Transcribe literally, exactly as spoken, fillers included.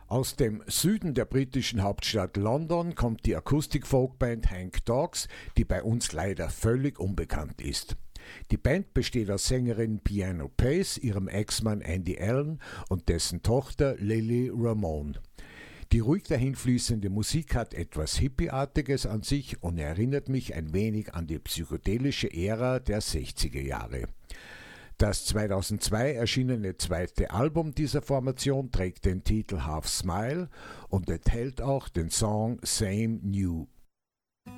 Aus dem Süden der britischen Hauptstadt London kommt die Akustik-Folkband Hank Dogs, die bei uns leider völlig unbekannt ist. Die Band besteht aus Sängerin Piano Pace, ihrem Ex-Mann Andy Allen und dessen Tochter Lily Ramone. Die ruhig dahinfließende Musik hat etwas Hippieartiges an sich und erinnert mich ein wenig an die psychedelische Ära der sechziger Jahre. Das zweitausendzwei erschienene zweite Album dieser Formation trägt den Titel Half Smile und enthält auch den Song Same New